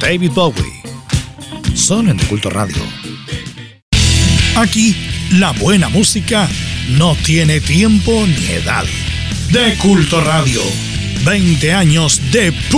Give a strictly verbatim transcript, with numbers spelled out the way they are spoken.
David Bowie. Solo en De Culto Radio. Aquí, la buena música no tiene tiempo ni edad. De Culto Radio. veinte años de